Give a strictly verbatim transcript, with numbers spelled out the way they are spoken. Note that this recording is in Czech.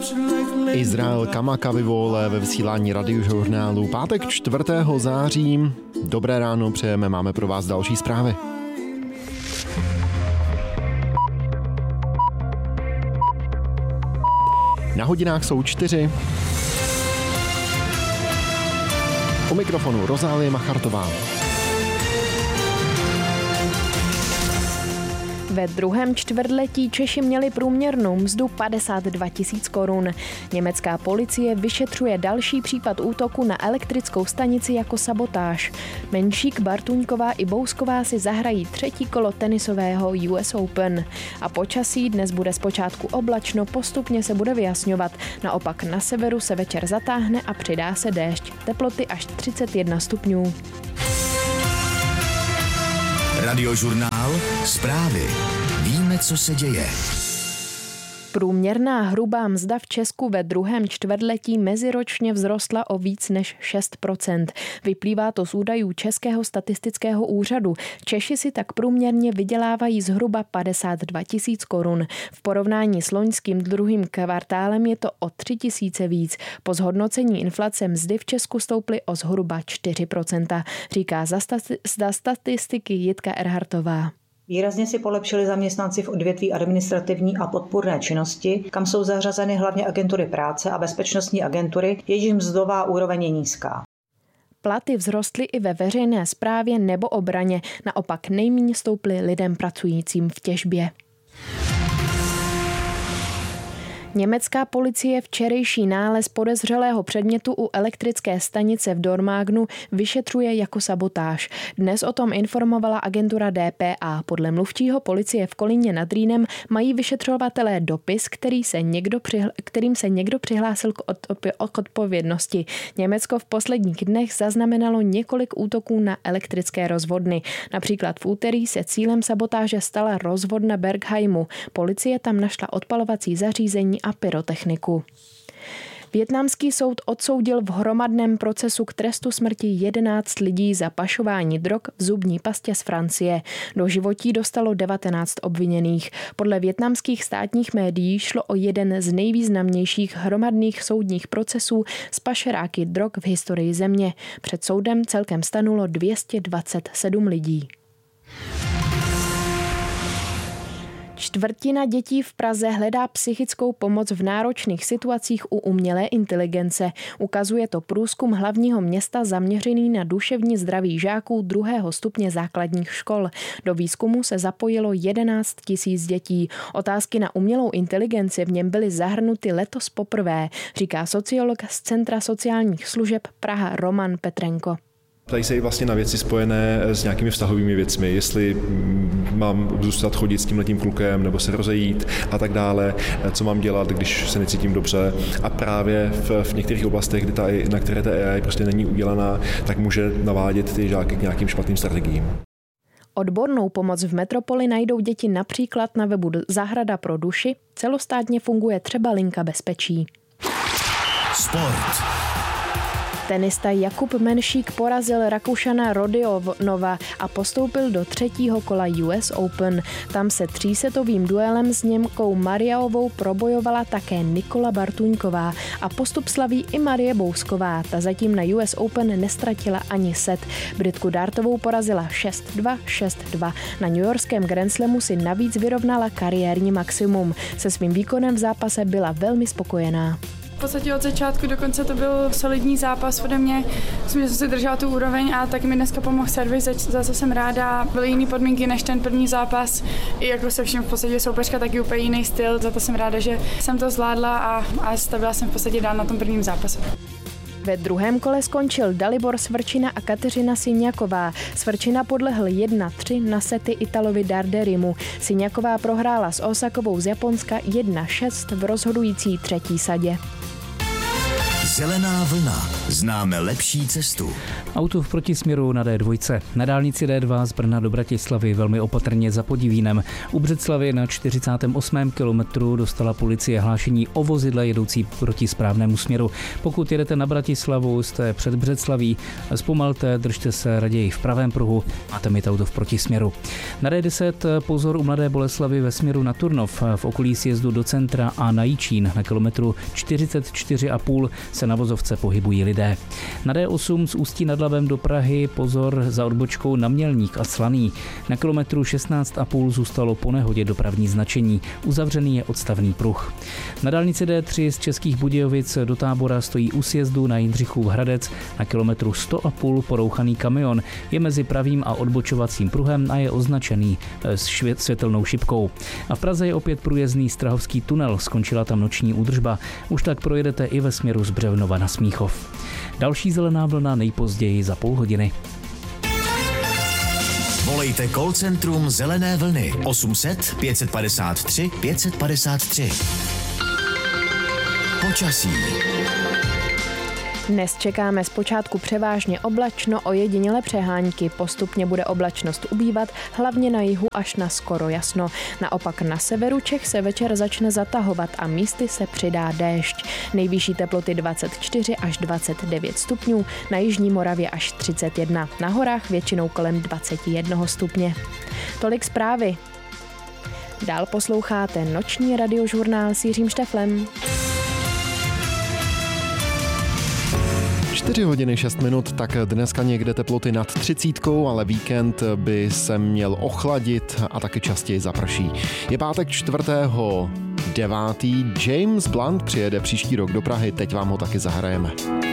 Izrael Kamaka vyvole ve vysílání radiožurnálu pátek čtvrtého září. Dobré ráno přejeme, máme pro vás další zprávy. Na hodinách jsou čtyři. U mikrofonu Rozálie Machartová. Ve druhém čtvrtletí Češi měli průměrnou mzdu padesát dva tisíc korun. Německá policie vyšetřuje další případ útoku na elektrickou stanici jako sabotáž. Menšík, Bartuňková i Bousková si zahrají třetí kolo tenisového U S Open. A počasí dnes bude zpočátku oblačno, postupně se bude vyjasňovat. Naopak na severu se večer zatáhne a přidá se déšť. Teploty až třicet jedna stupňů. Radiožurnál Zprávy. Víme, co se děje. Průměrná hrubá mzda v Česku ve druhém čtvrtletí meziročně vzrostla o víc než šest procent. Vyplývá to z údajů Českého statistického úřadu. Češi si tak průměrně vydělávají zhruba padesát dva tisíc korun. V porovnání s loňským druhým kvartálem je to o tři tisíce víc. Po zhodnocení inflace mzdy v Česku stouply o zhruba čtyři procenta, říká za statistiky Jitka Erhartová. Výrazně si polepšili zaměstnanci v odvětví administrativní a podpůrné činnosti, kam jsou zařazeny hlavně agentury práce a bezpečnostní agentury, jejichž mzdová úroveň je nízká. Platy vzrostly i ve veřejné správě nebo obraně, naopak nejméně stouply lidem pracujícím v těžbě. Německá policie včerejší nález podezřelého předmětu u elektrické stanice v Dormagnu vyšetřuje jako sabotáž. Dnes o tom informovala agentura D P A. Podle mluvčího policie v Kolíně nad Rýnem mají vyšetřovatelé dopis, který se někdo přihl- kterým se někdo přihlásil k, od- k odpovědnosti. Německo v posledních dnech zaznamenalo několik útoků na elektrické rozvodny. Například v úterý se cílem sabotáže stala rozvodna Bergheimu. Policie tam našla odpalovací zařízení a pyrotechniku. Vietnamský soud odsoudil v hromadném procesu k trestu smrti jedenáct lidí za pašování drog v zubní pastě z Francie. Do životí dostalo devatenáct obviněných. Podle vietnamských státních médií šlo o jeden z nejvýznamnějších hromadných soudních procesů s pašeráky drog v historii země. Před soudem celkem stanulo dvě stě dvacet sedm lidí. Čtvrtina dětí v Praze hledá psychickou pomoc v náročných situacích u umělé inteligence. Ukazuje to průzkum hlavního města zaměřený na duševní zdraví žáků druhého stupně základních škol. Do výzkumu se zapojilo jedenáct tisíc dětí. Otázky na umělou inteligenci v něm byly zahrnuty letos poprvé, říká sociolog z Centra sociálních služeb Praha Roman Petrenko. Ptají se i vlastně na věci spojené s nějakými vztahovými věcmi, jestli mám zůstat chodit s tímhletím klukem nebo se rozejít a tak dále, co mám dělat, když se necítím dobře. A právě v, v některých oblastech, kdy ta, na které ta A I prostě není udělaná, tak může navádět ty žáky k nějakým špatným strategiím. Odbornou pomoc v metropoli najdou děti například na webu Zahrada pro duši. Celostátně funguje třeba linka bezpečí. Sport. Tenista Jakub Menšík porazil Rakušana Rodionova a postoupil do třetího kola U S Open. Tam se třísetovým duelem s Němkou Mariaovou probojovala také Nikola Bartuňková a postup slaví i Marie Bousková. Ta zatím na U S Open nestratila ani set. Britku Dartovou porazila šest dva, šest dva. Na newyorském Grand Slamu si navíc vyrovnala kariérní maximum. Se svým výkonem v zápase byla velmi spokojená. V podstatě od začátku do konce to byl solidní zápas ode mě. Myslím, že jsem si držela tu úroveň a taky mi dneska pomohl servis, za co jsem ráda. Byly jiné podmínky než ten první zápas. I jako se vším v podstatě soupeřka taky úplně jiný styl, za to jsem ráda, že jsem to zvládla a, a stavila jsem v podstatě dál na tom prvním zápase. Ve druhém kole skončil Dalibor Svrčina a Kateřina Siňaková. Svrčina podlehl jedna tři na sety Italovi Darderimu. Siňaková prohrála s Osakovou z Japonska jedna šest v rozhodující třetí sadě. Zelená vlna. Známe lepší cestu. Auto v protisměru na dé dva. Na dálnici dé dva z Brna do Bratislavy velmi opatrně za Podivínem. U Břeclavi na čtyřicátém osmém kilometru dostala policie hlášení o vozidle jedoucí proti správnému směru. Pokud jedete na Bratislavu, jste před Břeclaví, zpomalte, držte se raději v pravém pruhu, máte mít auto v protisměru. Na dé deset pozor u Mladé Boleslavi ve směru na Turnov, v okolí sjezdu do centra a na Jičín na kilometru čtyřicet čtyři a půl se na vozovce pohybují lidé. Na dé osm z Ústí nad Labem do Prahy pozor za odbočkou na Mělník a Slaný. Na kilometru šestnáct a půl zůstalo po nehodě dopravní značení. Uzavřený je odstavný pruh. Na dálnici dé tři z Českých Budějovic do Tábora stojí u sjezdu na Jindřichův Hradec. Na kilometru sto a půl porouchaný kamion je mezi pravým a odbočovacím pruhem a je označený světelnou šipkou. A v Praze je opět průjezdný Strahovský tunel, skončila tam noční údržba. Už tak projedete i ve směru z Břevnova na Smíchov. Další zelená vlna nejpozději za půl hodiny. Volejte call centrum Zelené vlny osm set pět padesát tři pět padesát tři. Počasí. Dnes čekáme zpočátku převážně oblačno, ojediněle přehánky. Postupně bude oblačnost ubývat, hlavně na jihu až na skoro jasno. Naopak na severu Čech se večer začne zatahovat a místy se přidá déšť. Nejvyšší teploty dvacet čtyři až dvacet devět stupňů, na jižní Moravě až třicet jedna. Na horách většinou kolem dvacet jedna stupně. Tolik zprávy. Dál posloucháte noční radiožurnál s Jiřím Šteflem. čtyři hodiny šest minut, tak dneska někde teploty nad třicítkou, ale víkend by se měl ochladit a taky častěji zaprší. Je pátek čtvrtého devátý James Blunt přijede příští rok do Prahy, teď vám ho taky zahrajeme.